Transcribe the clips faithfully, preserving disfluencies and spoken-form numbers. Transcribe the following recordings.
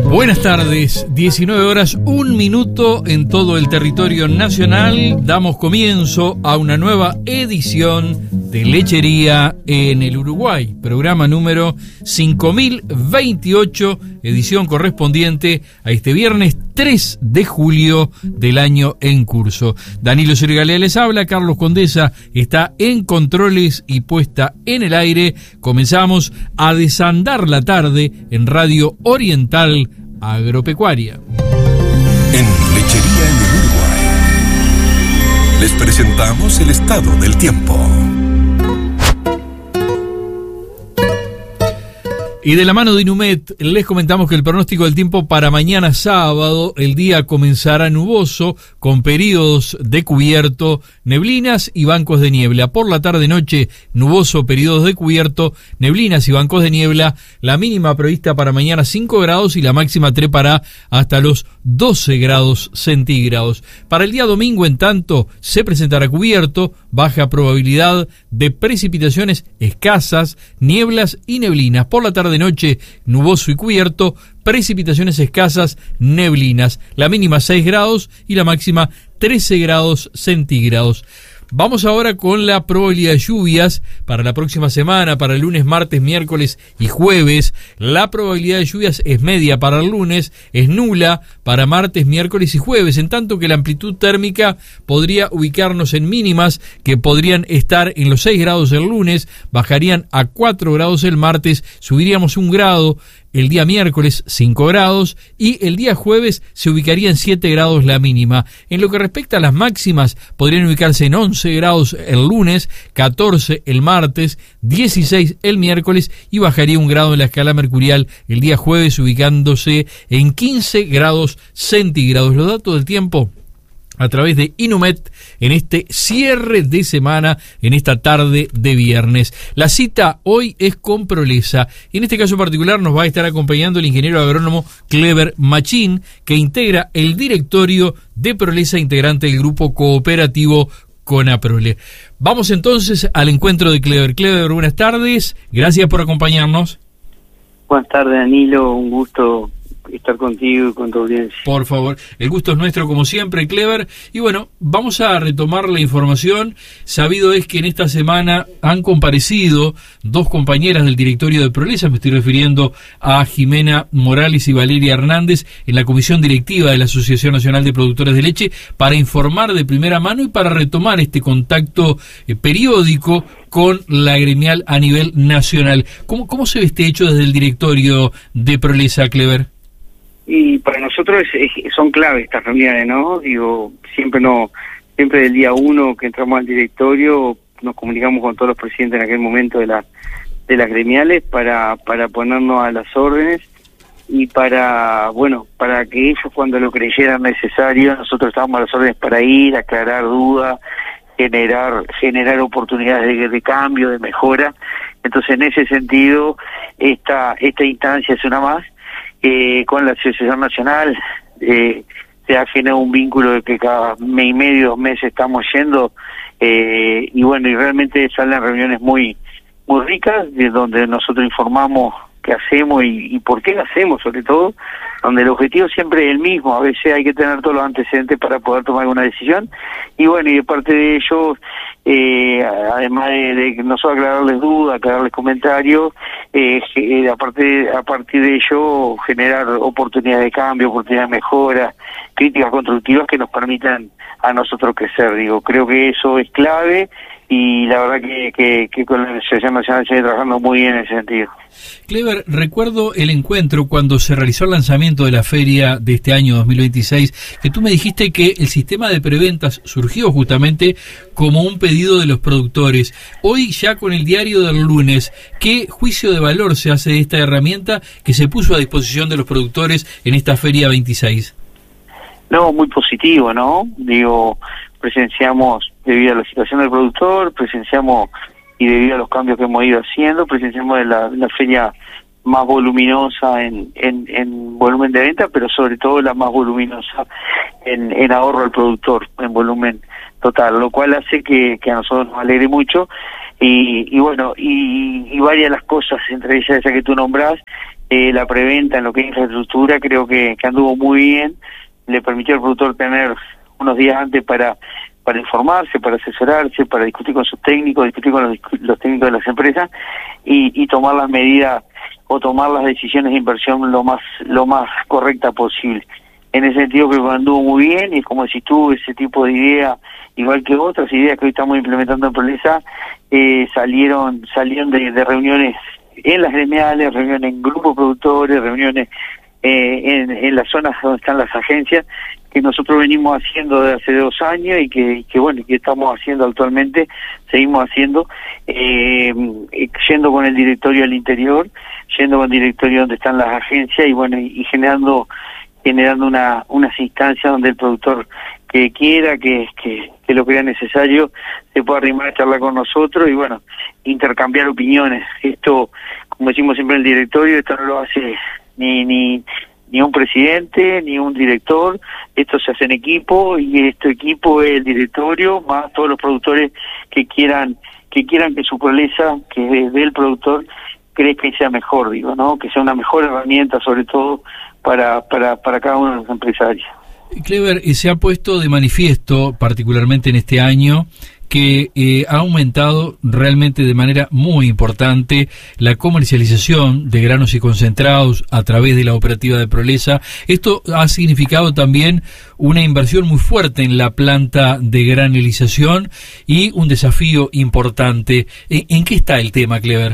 Buenas tardes, diecinueve horas, un minuto en todo el territorio nacional. Damos comienzo a una nueva edición de Lechería en el Uruguay, programa número cinco mil veintiocho, edición correspondiente a este viernes tres de julio del año en curso. Danilo Sergalea les habla, Carlos Condesa está en controles y puesta en el aire. Comenzamos a desandar la tarde en Radio Oriental Agropecuaria. En Lechería en el Uruguay les presentamos el estado del tiempo. Y de la mano de Inumet les comentamos que el pronóstico del tiempo para mañana sábado, el día comenzará nuboso con periodos de cubierto, neblinas y bancos de niebla. Por la tarde-noche, nuboso, periodos de cubierto, neblinas y bancos de niebla. La mínima prevista para mañana cinco grados y la máxima trepará hasta los doce grados centígrados. Para el día domingo, en tanto, se presentará cubierto, baja probabilidad de precipitaciones escasas, nieblas y neblinas. Por la tarde de noche, nuboso y cubierto, precipitaciones escasas, neblinas. La mínima seis grados y la máxima trece grados centígrados. Vamos ahora con la probabilidad de lluvias para la próxima semana, para el lunes, martes, miércoles y jueves. La probabilidad de lluvias es media para el lunes, es nula para martes, miércoles y jueves, en tanto que la amplitud térmica podría ubicarnos en mínimas que podrían estar en los seis grados el lunes, bajarían a cuatro grados el martes, subiríamos un grado el día miércoles, cinco grados, y el día jueves se ubicaría en siete grados la mínima. En lo que respecta a las máximas, podrían ubicarse en once grados el lunes, catorce el martes, dieciséis el miércoles y bajaría un grado en la escala mercurial el día jueves, ubicándose en quince grados centígrados. Los datos del tiempo a través de Inumet en este cierre de semana, en esta tarde de viernes. La cita hoy es con Prolesa. Y en este caso particular nos va a estar acompañando el ingeniero agrónomo Cleber Machín, que integra el directorio de Prolesa, integrante del grupo cooperativo Conaprole. Vamos entonces al encuentro de Cleber. Cleber, buenas tardes. Gracias por acompañarnos. Buenas tardes, Danilo. Un gusto estar contigo y con tu audiencia. Por favor, el gusto es nuestro como siempre, Cleber. Y bueno, vamos a retomar la información. Sabido es que en esta semana han comparecido dos compañeras del directorio de Prolesa, me estoy refiriendo a Jimena Morales y Valeria Hernández, en la comisión directiva de la Asociación Nacional de Productores de Leche, para informar de primera mano y para retomar este contacto eh, periódico con la gremial a nivel nacional. ¿Cómo, cómo se ve este hecho desde el directorio de Prolesa, Cleber? Y para nosotros es, es, son clave estas reuniones, ¿no? Digo, siempre no, siempre del día uno que entramos al directorio nos comunicamos con todos los presidentes en aquel momento de las de las gremiales para para ponernos a las órdenes y para, bueno, para que ellos cuando lo creyeran necesario, nosotros estábamos a las órdenes para ir, aclarar dudas, generar generar oportunidades de, de cambio, de mejora. Entonces, en ese sentido, esta esta instancia es una más. Eh, con la Asociación Nacional eh, se ha generado un vínculo de que cada mes y medio, dos meses estamos yendo eh, y bueno, y realmente salen reuniones muy muy ricas, de donde nosotros informamos qué hacemos y, y por qué lo hacemos, sobre todo, donde el objetivo siempre es el mismo. A veces hay que tener todos los antecedentes para poder tomar alguna decisión y bueno, y de parte de ellos, eh, además de, de nosotros aclararles dudas, aclararles comentarios, eh, eh, a partir a partir de ello generar oportunidades de cambio, oportunidades de mejora, críticas constructivas que nos permitan a nosotros crecer. Digo, creo que eso es clave y la verdad que, que, que con la Asociación Nacional se está trabajando muy bien en ese sentido. Cleber, recuerdo el encuentro cuando se realizó el lanzamiento de la feria de este año dos mil veintiséis, que tú me dijiste que el sistema de preventas surgió justamente como un pedido de los productores. Hoy, ya con el diario del lunes, ¿qué juicio de valor se hace de esta herramienta que se puso a disposición de los productores en esta feria veintiséis? No, muy positivo, ¿no? Digo, presenciamos, debido a la situación del productor, presenciamos, y debido a los cambios que hemos ido haciendo, presenciamos la, la feria más voluminosa en, en, en volumen de venta, pero sobre todo la más voluminosa en, en ahorro al productor, en volumen total, lo cual hace que, que a nosotros nos alegre mucho. Y, y bueno, y, y varias las cosas, entre ellas esa que tú nombrás, eh, la preventa en lo que es infraestructura, creo que, que anduvo muy bien, le permitió al productor tener unos días antes para para informarse, para asesorarse, para discutir con sus técnicos, discutir con los, los técnicos de las empresas y, y tomar las medidas o tomar las decisiones de inversión lo más lo más correcta posible. En ese sentido creo que anduvo muy bien, y como decís tú, ese tipo de idea, igual que otras ideas que hoy estamos implementando en Prolesa, eh, salieron salieron de, de reuniones en las gremiales, reuniones en grupos productores, reuniones eh, en, en las zonas donde están las agencias, que nosotros venimos haciendo desde hace dos años y que, que bueno, que estamos haciendo actualmente, seguimos haciendo, eh, yendo con el directorio al interior, yendo con el directorio donde están las agencias y bueno, y, y generando generando una unas instancias donde el productor que quiera, que, que, que lo crea necesario, se pueda arrimar a charlar con nosotros y bueno, intercambiar opiniones. Esto, como decimos siempre en el directorio, esto no lo hace ni ni ni un presidente, ni un director, esto se hace en equipo, y este equipo es el directorio, más todos los productores que quieran que quieran que su Prolesa, que es del productor, crezca y sea mejor, digo, ¿no? Que sea una mejor herramienta, sobre todo, para para para cada uno de los empresarios. Clever, se ha puesto de manifiesto, particularmente en este año, que eh, ha aumentado realmente de manera muy importante la comercialización de granos y concentrados a través de la operativa de Prolesa. Esto ha significado también una inversión muy fuerte en la planta de granelización y un desafío importante. ¿En, en qué está el tema, Clever?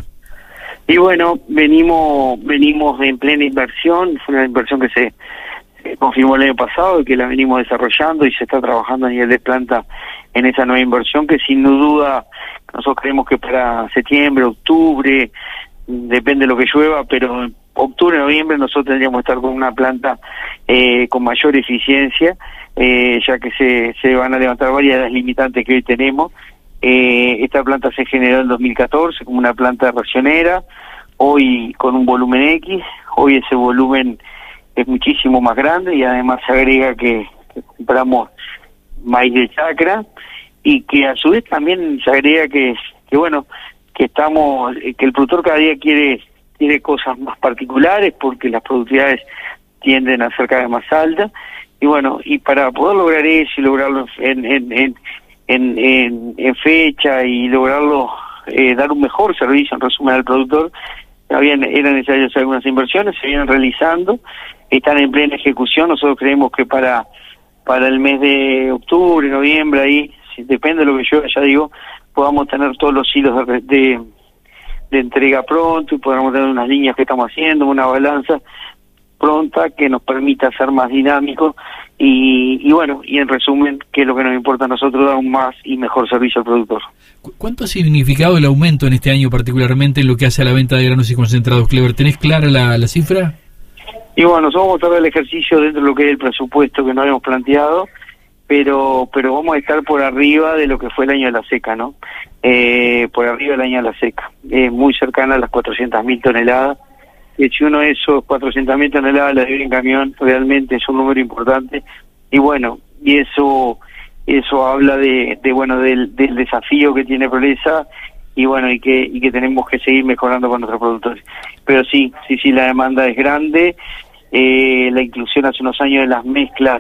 Y bueno, venimos venimos en plena inversión, fue una inversión que se confirmó el año pasado y que la venimos desarrollando y se está trabajando a nivel de planta en esa nueva inversión que sin duda nosotros creemos que para septiembre, octubre, depende de lo que llueva, pero en octubre, noviembre nosotros tendríamos que estar con una planta eh, con mayor eficiencia, eh, ya que se, se van a levantar varias de las limitantes que hoy tenemos. Eh, esta planta se generó en dos mil catorce como una planta racionera, hoy con un volumen X, hoy ese volumen es muchísimo más grande y además se agrega que, que compramos maíz de chacra y que a su vez también se agrega que, que bueno, que estamos, que el productor cada día quiere quiere cosas más particulares porque las productividades tienden a ser cada vez más altas y bueno, y para poder lograr eso y lograrlo en en en en, en, en fecha y lograrlo eh, dar un mejor servicio en resumen al productor, habían eran necesarias algunas inversiones, se vienen realizando, están en plena ejecución. Nosotros creemos que para para el mes de octubre, noviembre, ahí, si, depende de lo que yo ya digo, podamos tener todos los hilos de, de, de entrega pronto y podamos tener unas líneas que estamos haciendo, una balanza pronta que nos permita ser más dinámicos y, y bueno, y en resumen, que es lo que nos importa a nosotros, dar un más y mejor servicio al productor. ¿Cuánto ha significado el aumento en este año, particularmente en lo que hace a la venta de granos y concentrados, Clever? ¿Tenés clara la, la cifra? Y bueno, nosotros vamos a hacer el ejercicio dentro de lo que es el presupuesto que nos habíamos planteado, pero pero vamos a estar por arriba de lo que fue el año de la seca, ¿no? Eh, por arriba del año de la seca, eh, muy cercana a las cuatrocientas mil toneladas. Y si uno de esos cuatrocientas mil toneladas las debe en camión, realmente es un número importante. Y bueno, y eso eso habla de, de bueno del, del desafío que tiene Prolesa y bueno, y que y que tenemos que seguir mejorando con nuestros productores. Pero sí, sí, sí, la demanda es grande. Eh, la inclusión hace unos años de las mezclas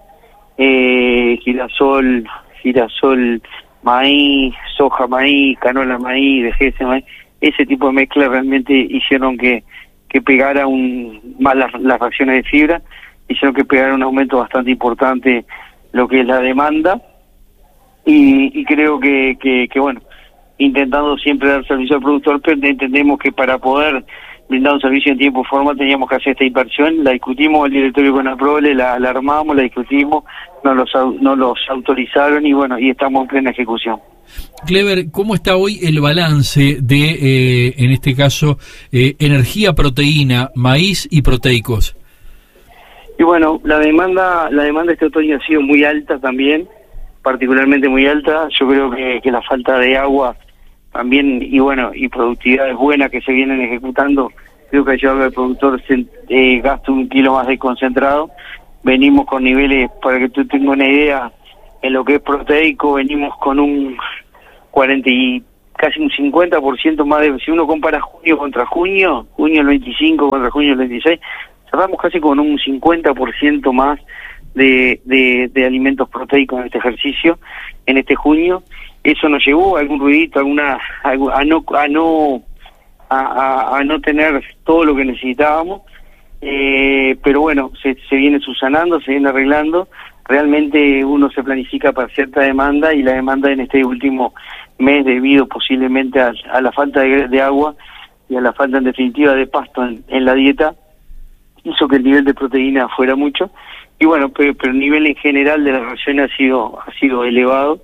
eh, girasol, girasol, maíz, soja, maíz, canola, maíz, vejez, maíz, ese tipo de mezclas realmente hicieron que que pegara un más las, las fracciones de fibra, hicieron que pegara un aumento bastante importante lo que es la demanda y, y creo que, que, que bueno, intentando siempre dar servicio al productor, pero entendemos que para poder brindar un servicio en tiempo y forma teníamos que hacer esta inversión, la discutimos el directorio con Aprole, la, la armamos, la discutimos, nos los, nos los autorizaron y bueno, y estamos en plena ejecución. Clever, ¿cómo está hoy el balance de, eh, en este caso, eh, energía, proteína, maíz y proteicos? Y bueno, la demanda la demanda este otoño ha sido muy alta también, particularmente muy alta. Yo creo que, que la falta de agua también, y bueno, y productividades buenas que se vienen ejecutando, creo que ha llevado al productor eh, gasto un kilo más de concentrado. Venimos con niveles, para que tú tengas una idea, en lo que es proteico venimos con un cuarenta y casi un cincuenta por ciento más de, si uno compara junio contra junio, junio el veinticinco contra junio el veintiséis, cerramos casi con un cincuenta por ciento más de, de, de alimentos proteicos en este ejercicio, en este junio. Eso nos llevó a algún ruidito, alguna, a, a no, a no, a, a, a no tener todo lo que necesitábamos, eh, pero bueno, se, se viene subsanando, se viene arreglando. Realmente uno se planifica para cierta demanda, y la demanda en este último mes, debido posiblemente a, a la falta de, de agua y a la falta en definitiva de pasto en, en la dieta, hizo que el nivel de proteína fuera mucho. Y bueno, pero, pero el nivel en general de la ración ha sido ha sido elevado,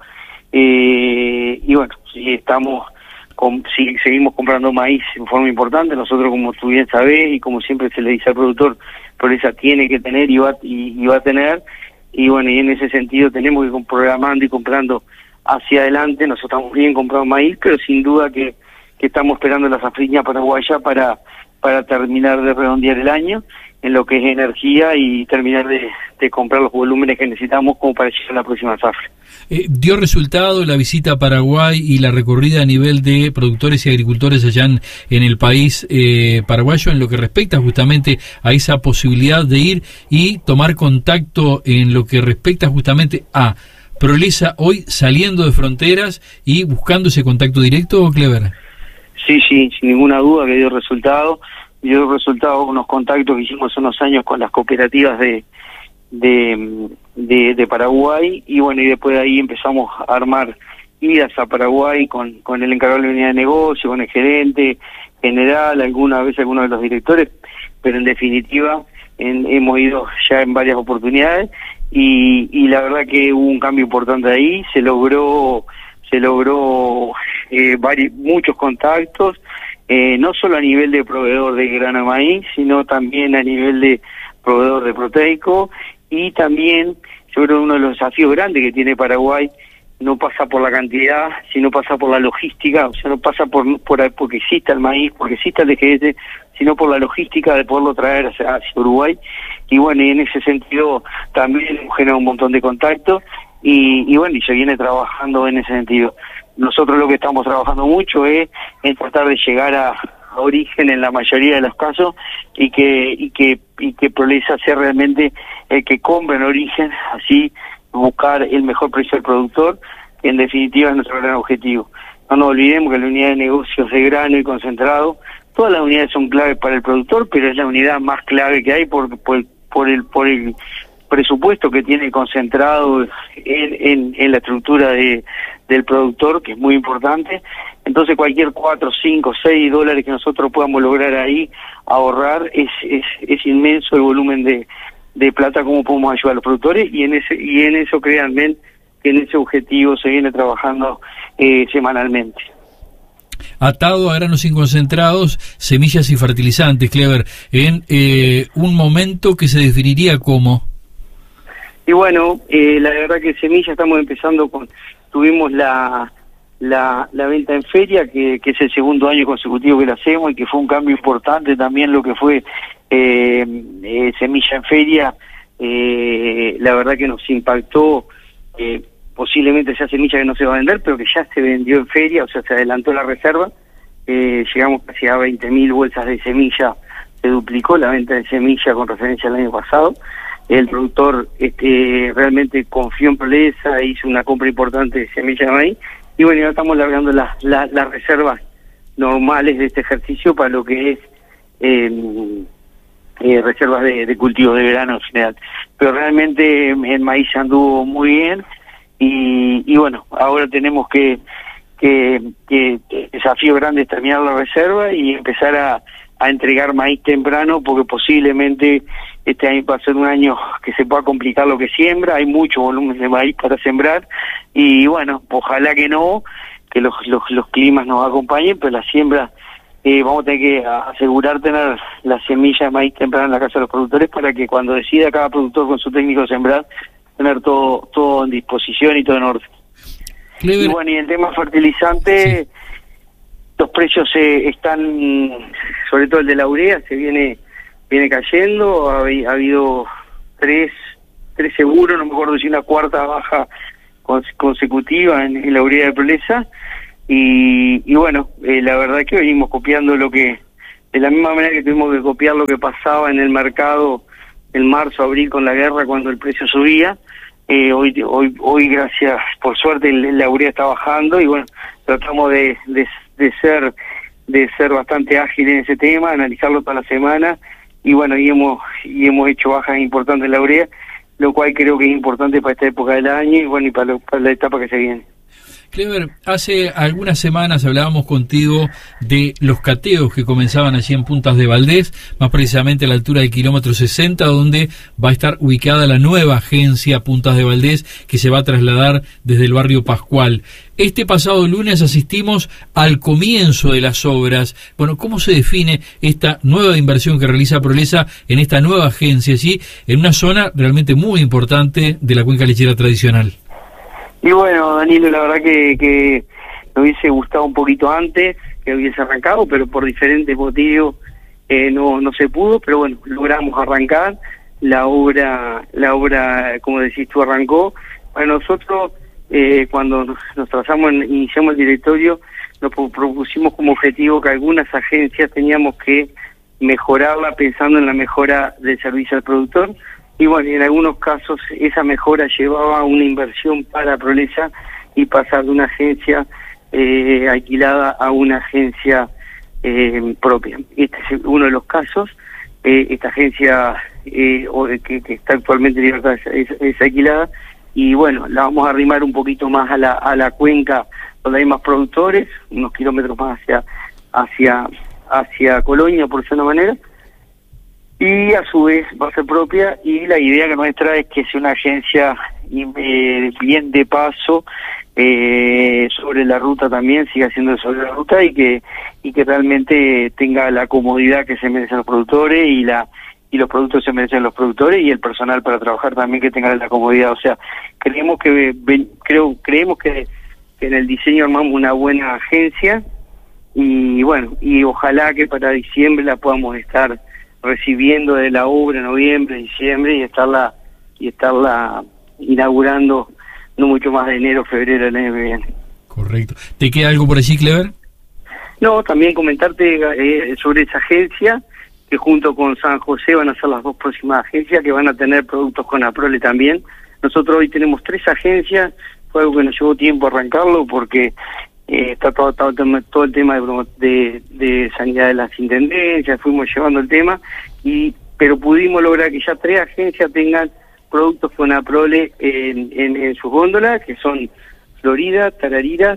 eh, y bueno, sí, estamos con, sí, seguimos comprando maíz en forma importante. Nosotros, como tú bien sabés, y como siempre se le dice al productor, Prolesa tiene que tener y va, y, y va a tener. Y bueno, y en ese sentido tenemos que ir programando y comprando hacia adelante. Nosotros estamos bien comprando maíz, pero sin duda que, que estamos esperando la safriña paraguaya para, para terminar de redondear el año en lo que es energía y terminar de, de comprar los volúmenes que necesitamos como para llegar a la próxima zafra. Eh, ¿Dio resultado la visita a Paraguay y la recorrida a nivel de productores y agricultores allá en, en el país eh, paraguayo en lo que respecta justamente a esa posibilidad de ir y tomar contacto en lo que respecta justamente a Prolesa hoy saliendo de fronteras y buscando ese contacto directo, Clever? Sí, sí, sin ninguna duda que dio resultado. Dio resultado unos contactos que hicimos hace unos años con las cooperativas de, de, de, de Paraguay, y bueno, y después de ahí empezamos a armar idas a Paraguay con, con el encargado de la unidad de negocio, con el gerente general, alguna vez algunos de los directores, pero en definitiva en, hemos ido ya en varias oportunidades, y, y la verdad que hubo un cambio importante ahí. Se logró, se logró eh, varios, muchos contactos, Eh, no solo a nivel de proveedor de grano de maíz, sino también a nivel de proveedor de proteico, y también yo creo que uno de los desafíos grandes que tiene Paraguay no pasa por la cantidad, sino pasa por la logística. O sea, no pasa por, por porque exista el maíz, porque exista el D G S, sino por la logística de poderlo traer hacia, hacia Uruguay. Y bueno, y en ese sentido también hemos generado un montón de contactos, y, y bueno, y se viene trabajando en ese sentido. Nosotros lo que estamos trabajando mucho es en tratar de llegar a, a origen en la mayoría de los casos, y que y que y que Prolesa sea realmente el que compre en origen, así buscar el mejor precio del productor, que en definitiva es nuestro gran objetivo. No nos olvidemos que la unidad de negocios de grano y concentrado, todas las unidades son claves para el productor, pero es la unidad más clave que hay por por, por el por el presupuesto que tiene concentrado en, en, en la estructura de, del productor, que es muy importante. Entonces cualquier cuatro, cinco, seis dólares que nosotros podamos lograr ahí ahorrar es, es, es inmenso el volumen de, de plata como podemos ayudar a los productores, y en ese y en eso créanme que en ese objetivo se viene trabajando eh, semanalmente. Atado a granos inconcentrados, semillas y fertilizantes, Clever, en eh, un momento que se definiría como... Y bueno, eh, la verdad que semilla estamos empezando con, tuvimos la la, la venta en feria, que, que es el segundo año consecutivo que la hacemos, y que fue un cambio importante también lo que fue eh, eh, semilla en feria. Eh, la verdad que nos impactó, eh, posiblemente sea semilla que no se va a vender, pero que ya se vendió en feria, o sea, se adelantó la reserva. Eh, llegamos casi a veinte mil bolsas de semilla, se duplicó la venta de semilla con referencia al año pasado. El productor este, realmente confió en Prolesa, hizo una compra importante de semilla de maíz, y bueno, ya estamos largando las la, las reservas normales de este ejercicio para lo que es eh, eh, reservas de, de cultivos de verano en general. Pero realmente el maíz anduvo muy bien, y, y bueno, ahora tenemos que, que, que el desafío grande es terminar la reserva y empezar a, a entregar maíz temprano, porque posiblemente este año va a ser un año que se pueda complicar lo que siembra. Hay mucho volumen de maíz para sembrar, y bueno, ojalá que no, que los, los, los climas nos acompañen, pero la siembra, eh, vamos a tener que asegurar tener la semilla de maíz temprano en la casa de los productores, para que cuando decida cada productor con su técnico de sembrar, tener todo todo en disposición y todo en orden. Clever. Y bueno, y el tema fertilizante, sí. Los precios eh, están, sobre todo el de la urea, se viene viene cayendo. Ha, ha habido tres tres seguros, no me acuerdo si una cuarta baja cons consecutiva en, en la urea de Prolesa, y, y bueno, eh, la verdad es que venimos copiando lo que, de la misma manera que tuvimos que copiar lo que pasaba en el mercado en marzo, abril con la guerra cuando el precio subía. Eh, hoy, hoy, hoy gracias, por suerte la urea está bajando y bueno, tratamos de, de, de ser de ser bastante ágil en ese tema, analizarlo toda la semana y bueno, y hemos y hemos hecho bajas importantes en la urea, lo cual creo que es importante para esta época del año y bueno, y para, lo, para la etapa que se viene. Clever, hace algunas semanas hablábamos contigo de los cateos que comenzaban allí en Puntas de Valdés, más precisamente a la altura del kilómetro sesenta, donde va a estar ubicada la nueva agencia Puntas de Valdés, que se va a trasladar desde el barrio Pascual. Este pasado lunes asistimos al comienzo de las obras. Bueno, ¿cómo se define esta nueva inversión que realiza Prolesa en esta nueva agencia, allí, en una zona realmente muy importante de la cuenca lechera tradicional? Y bueno, Danilo, la verdad que, que me hubiese gustado un poquito antes, que hubiese arrancado, pero por diferentes motivos eh, no no se pudo, pero bueno, logramos arrancar, la obra, la obra como decís tú, arrancó. Para nosotros, eh, cuando nos, nos trazamos, en, iniciamos el directorio, nos propusimos como objetivo que algunas agencias teníamos que mejorarla pensando en la mejora del servicio al productor. Y bueno, en algunos casos esa mejora llevaba a una inversión para Prolesa y pasar de una agencia eh, alquilada a una agencia eh, propia. Este es uno de los casos. Eh, esta agencia eh, que, que está actualmente en libertad es, es alquilada y bueno, la vamos a arrimar un poquito más a la, a la cuenca donde hay más productores, unos kilómetros más hacia, hacia, hacia Colonia, por decirlo de una manera. Y a su vez va a ser propia y la idea que nuestra es que sea una agencia eh, bien de paso eh, sobre la ruta también, siga siendo sobre la ruta y que y que realmente tenga la comodidad que se merecen los productores y la y los productos se merecen los productores y el personal para trabajar también que tenga la comodidad. O sea, creemos que creo creemos que, que en el diseño armamos una buena agencia y bueno, y ojalá que para diciembre la podamos estar recibiendo de la obra en noviembre, diciembre y estarla y estarla inaugurando no mucho más de enero, febrero del año que viene. Correcto. ¿Te queda algo por allí, Clever? No, también comentarte eh, sobre esa agencia que junto con San José van a ser las dos próximas agencias que van a tener productos con Aprole también. Nosotros hoy tenemos tres agencias, fue algo que nos llevó tiempo arrancarlo porque Eh, está todo, todo, todo el tema de, de, de sanidad de las intendencias, fuimos llevando el tema, y pero pudimos lograr que ya tres agencias tengan productos con Aprole en, en, en sus góndolas, que son Florida, Tarariras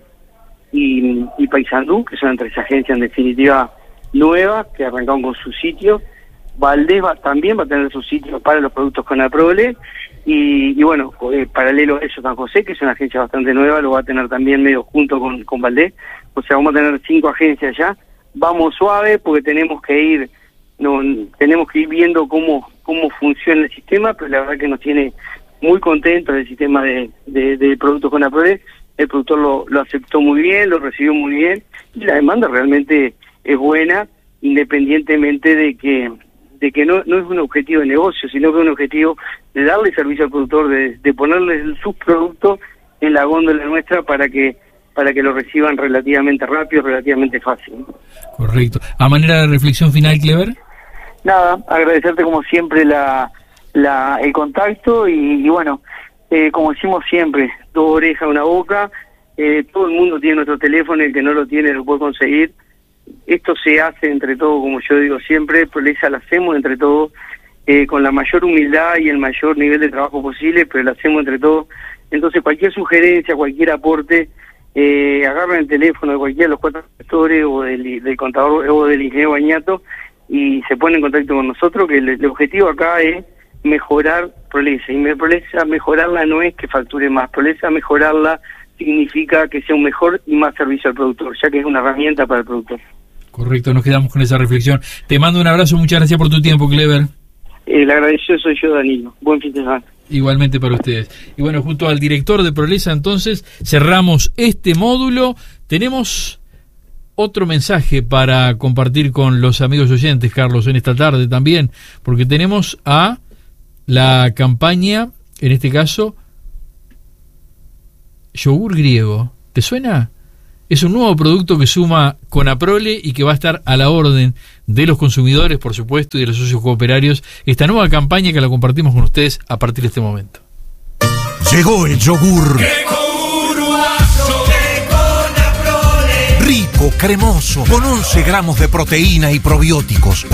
y, y Paysandú, que son tres agencias en definitiva nuevas, que arrancaron con su sitio. Valdés va, también va a tener su sitio para los productos con Aprole, y, y bueno, eh, paralelo a eso San José, que es una agencia bastante nueva, lo va a tener también medio junto con, con Valdés. O sea, vamos a tener cinco agencias ya. Vamos suave porque tenemos que ir no tenemos que ir viendo cómo cómo funciona el sistema, pero la verdad que nos tiene muy contentos el sistema de, de, de productos con Aprole. El productor lo, lo aceptó muy bien, lo recibió muy bien, y la demanda realmente es buena, independientemente de que de que no, no es un objetivo de negocio, sino que es un objetivo de darle servicio al productor, de, de ponerle sus productos en la góndola nuestra para que para que lo reciban relativamente rápido, relativamente fácil. Correcto. A manera de reflexión final, Clever. Nada, agradecerte como siempre la, la el contacto y, y bueno, eh, como decimos siempre, dos orejas, una boca, eh, todo el mundo tiene nuestro teléfono, el que no lo tiene lo puede conseguir. Esto se hace entre todos, como yo digo siempre, Prolesa lo hacemos entre todos, eh, con la mayor humildad y el mayor nivel de trabajo posible, pero lo hacemos entre todos. Entonces cualquier sugerencia, cualquier aporte, eh, agarran el teléfono de cualquiera de los cuatro gestores o del, del contador o del ingeniero Bañato y se ponen en contacto con nosotros, que el, el objetivo acá es mejorar Prolesa, y me, Prolesa mejorarla no es que facture más, Prolesa mejorarla significa que sea un mejor y más servicio al productor, ya que es una herramienta para el productor. Correcto, nos quedamos con esa reflexión. Te mando un abrazo, muchas gracias por tu tiempo, Clever. El agradecido soy yo, Danilo. Buen fin de semana. Igualmente para ustedes. Y bueno, junto al director de Prolesa, entonces, cerramos este módulo. Tenemos otro mensaje para compartir con los amigos oyentes, Carlos, en esta tarde también, porque tenemos a la campaña, en este caso, yogur griego. ¿Te suena? Es un nuevo producto que suma Conaprole y que va a estar a la orden de los consumidores, por supuesto, y de los socios cooperarios. Esta nueva campaña que la compartimos con ustedes a partir de este momento. Llegó el yogur. Rico, cremoso, con once gramos de proteína y probióticos.